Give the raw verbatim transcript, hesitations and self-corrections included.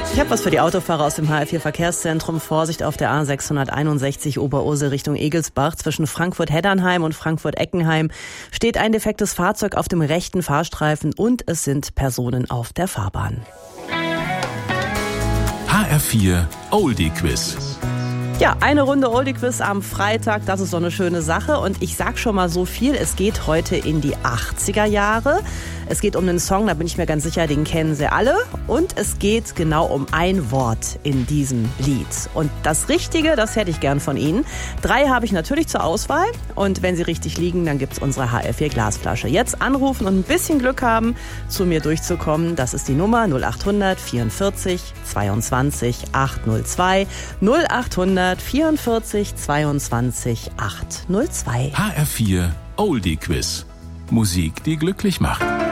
Ich habe was für die Autofahrer aus dem H R vier Verkehrszentrum. Vorsicht auf der A sechshunderteinundsechzig Oberursel Richtung Egelsbach. Zwischen Frankfurt-Heddernheim und Frankfurt-Eckenheim steht ein defektes Fahrzeug auf dem rechten Fahrstreifen und es sind Personen auf der Fahrbahn. H R vier Oldie Quiz. Ja, eine Runde Oldie Quiz am Freitag, das ist so eine schöne Sache. Und ich sag schon mal so viel, es geht heute in die achtziger Jahre. Es geht um einen Song, da bin ich mir ganz sicher, den kennen Sie alle. Und es geht genau um ein Wort in diesem Lied. Und das Richtige, das hätte ich gern von Ihnen. Drei habe ich natürlich zur Auswahl. Und wenn Sie richtig liegen, dann gibt's unsere H R vier Glasflasche. Jetzt anrufen und ein bisschen Glück haben, zu mir durchzukommen. Das ist die Nummer null achthundert vierundvierzig zweiundzwanzig achthundertzwei. null achthundert vierundvierzig zweiundzwanzig achthundertzwei. H R vier Oldie Quiz. Musik, die glücklich macht.